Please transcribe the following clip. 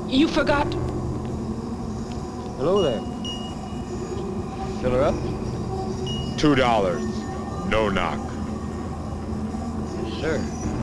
You forgot? Hello there. Fill her up? $2. No knock. Yes, sir.